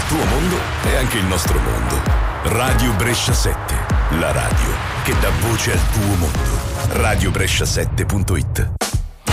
tuo mondo è anche il nostro mondo. Radio Brescia 7, la radio che dà voce al tuo mondo. Radiobrescia7.it.